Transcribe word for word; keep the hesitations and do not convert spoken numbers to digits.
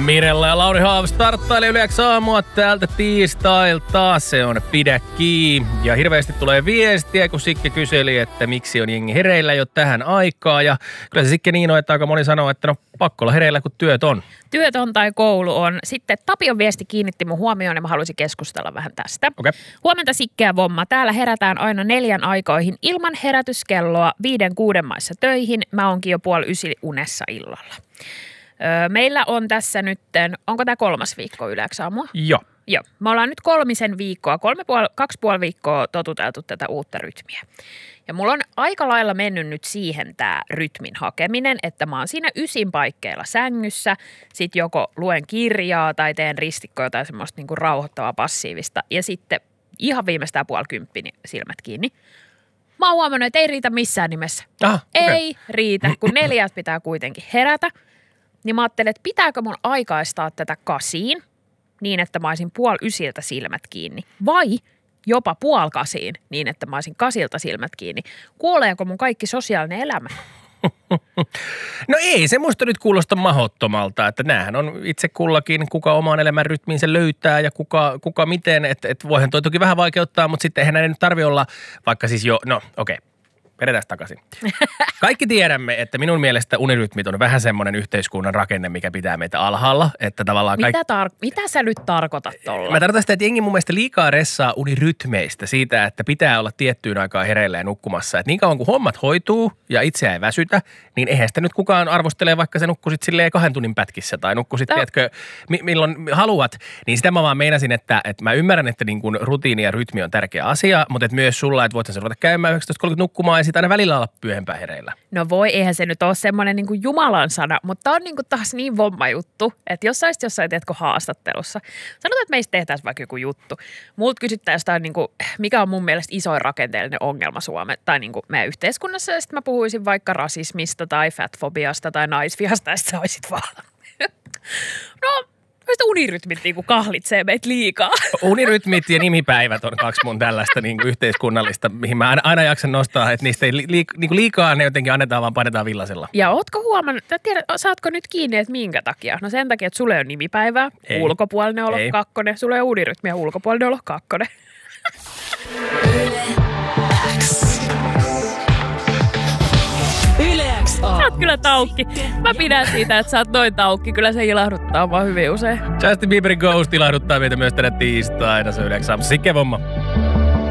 Mirella ja Lauri Haav starttailee Yleäksi aamua täältä tiistailta. Se on Pidä kiinni. Ja hirveästi tulee viestiä, kun Sikke kyseli, että miksi on jengi hereillä jo tähän aikaan. Ja kyllä se Sikke niin on, että aika moni sanoo, että no pakko olla hereillä, kun työt on. Työt on tai koulu on. Sitten Tapion viesti kiinnitti mun huomioon ja mä haluaisin keskustella vähän tästä. Okay. Huomenta Sikke ja Vomma. Täällä herätään aina neljän aikoihin ilman herätyskelloa viiden kuuden maissa töihin. Mä oonkin jo puoli ysi unessa illalla. Öö, meillä on tässä nyt, onko tämä kolmas viikko Yleäksi aamua? Joo. Joo. Me ollaan nyt kolmisen viikkoa, kolme puoli, kaksi puoli viikkoa totuteltu tätä uutta rytmiä. Ja mulla on aika lailla mennyt nyt siihen tämä rytmin hakeminen, että mä oon siinä ysin paikkeilla sängyssä, sit joko luen kirjaa tai teen ristikkoa tai semmoista niinku rauhoittavaa passiivista ja sitten ihan viimeistään puoli kymppi niin silmät kiinni. Mä oon huomannut, että ei riitä missään nimessä. Ah, okay. Ei riitä, kun neljät pitää kuitenkin herätä. Niin mä ajattelin, että pitääkö mun aikaistaa tätä kasiin niin, että mä olisin puoli ysiltä silmät kiinni. Vai jopa puoli kasiin niin, että mä olisin kasilta silmät kiinni. Kuoleeko mun kaikki sosiaalinen elämä? No ei, se musta nyt kuulosta mahdottomalta, että näähän on itse kullakin, kuka oman elämän rytmiinsä löytää ja kuka, kuka miten. Että et voihan toi toki vähän vaikeuttaa, mutta sitten eihän näin nyt tarvitse olla vaikka siis jo, no okei. Okay. Vedetään takaisin. Kaikki tiedämme, että minun mielestä unirytmit on vähän semmoinen yhteiskunnan rakenne, mikä pitää meitä alhaalla. Että tavallaan Mitä, kaik... tar- mitä sä nyt tarkoitat tolla? Mä tarkoitan sitä, että jengi mun mielestä liikaa ressaa unirytmeistä siitä, että pitää olla tiettyyn aikaan hereillä ja nukkumassa. Että niin kauan kun hommat hoituu ja itseä ei väsytä, niin eihän sitä nyt kukaan arvostele, vaikka sä nukkusit silleen kahden tunnin pätkissä tai nukkusit, no. tiedätkö, mi- milloin haluat. Niin sitä mä vaan meinasin, että, että mä ymmärrän, että niin kuin rutiini ja rytmi on tärkeä asia, mutta että myös sulla, että voit sä ruveta käymään yhdeksäntoista kolmekymmentä nukkumaan ja sitten aina välillä olla myöhempään hereillä. No voi, eihän se nyt ole semmoinen niin kuin Jumalan sana, mutta tämä on niin kuin taas niin vomma juttu, että jos saisit jossain, teetkö haastattelussa. Sanotaan, että meistä tehtäisiin vaikka joku juttu. Multa kysyttäisiin jostain, niin kuin, mikä on mun mielestä isoin rakenteellinen ongelma Suomen tai niin kuin meidän yhteiskunnassa. Ja sitten mä puhuisin vaikka rasismista tai fatfobiasta tai naisvihasta ja sitten sä olisit vaan. No, Mielestäni unirytmit niinku kahlitsee meitä liikaa. Unirytmit ja nimipäivät on kaksi mun tällaista niinku yhteiskunnallista, mihin mä aina, aina jaksan nostaa, että niistä ei li, niinku liikaa ne jotenkin annetaan, vaan painetaan villasella. Ja ootko huomannut, tiedät, saatko nyt kiinni, että minkä takia? No sen takia, että sulle on nimipäivää, ei. Ulkopuolinen olo ei. kakkonen, sulle on unirytmiä, ulkopuolinen olo kakkonen. Sä oot kyllä taukki. Mä pidän siitä, että sä oot noin taukki. Kyllä se ilahduttaa vaan hyvin usein. Justin Bieberin Ghost ilahduttaa meitä myös tänä tiistaina. Se on Yleäksi aamussa. Sikke Vomma.